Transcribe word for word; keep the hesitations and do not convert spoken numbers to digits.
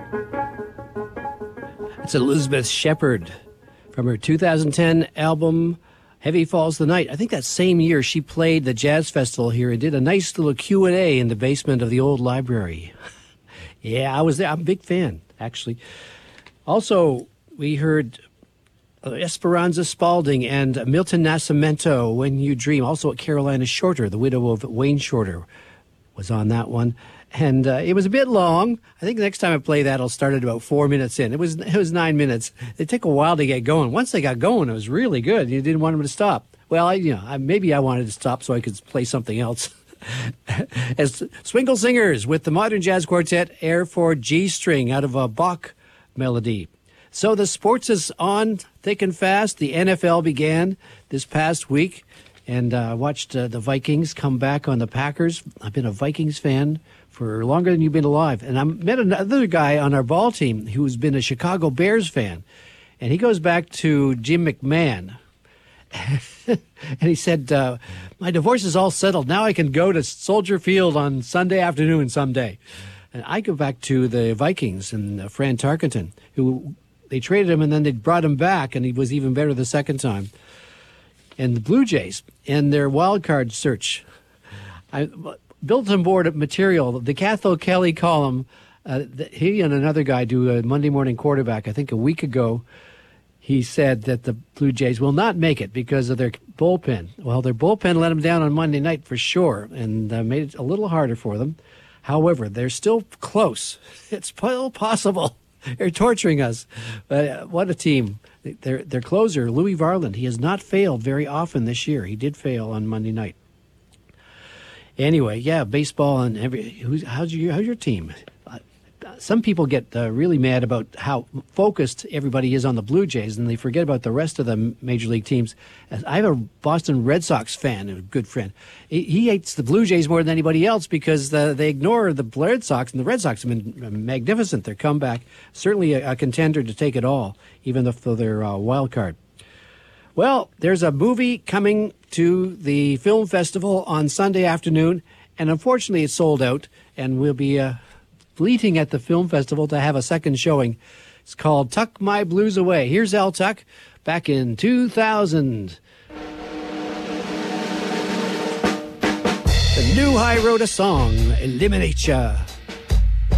It's Elizabeth Shepard from her two thousand ten album Heavy Falls the Night. I think that same year she played the Jazz Festival here and did a nice little Q and A in the basement of the old library. Yeah, I was there. I'm a big fan, actually. Also, we heard Esperanza Spalding and Milton Nascimento, When You Dream. Also, Carolina Shorter, the widow of Wayne Shorter, was on that one. And uh, it was a bit long. I think the next time I play that, I'll start at about four minutes in. It was it was nine minutes. It took a while to get going. Once they got going, it was really good. You didn't want them to stop. Well, I, you know, I, maybe I wanted to stop so I could play something else. As Swingle Singers with the Modern Jazz Quartet, Air for G-String out of a Bach melody. So the sports is on thick and fast. The N F L began this past week, and I uh, watched uh, the Vikings come back on the Packers. I've been a Vikings fan for longer than you've been alive. And I met another guy on our ball team who's been a Chicago Bears fan. And he goes back to Jim McMahon. And he said, uh, my divorce is all settled. Now I can go to Soldier Field on Sunday afternoon someday. And I go back to the Vikings and uh, Fran Tarkenton, who they traded him and then they brought him back, and he was even better the second time. And the Blue Jays and their wild card search. I... Bulletin board material, the Catho Kelly column, uh, he and another guy do a Monday Morning Quarterback, I think a week ago. He said that the Blue Jays will not make it because of their bullpen. Well, their bullpen let them down on Monday night for sure and uh, made it a little harder for them. However, they're still close. It's still possible. They're torturing us. Uh, what a team. Their, their closer, Louis Varland, he has not failed very often this year. He did fail on Monday night. Anyway, yeah, baseball and every. Who's how's your how's your team? Uh, some people get uh, really mad about how focused everybody is on the Blue Jays, and they forget about the rest of the major league teams. As I have a Boston Red Sox fan, a good friend. He, he hates the Blue Jays more than anybody else because the, they ignore the Red Sox, and the Red Sox have been magnificent. Their comeback, certainly a, a contender to take it all, even though they're a wild card. Well, there's a movie coming to the film festival on Sunday afternoon, and unfortunately it's sold out, and we'll be uh, bleating at the film festival to have a second showing. It's called Tuck My Blues Away. Here's Al Tuck back in two thousand. The New High wrote a song, Eliminate Ya.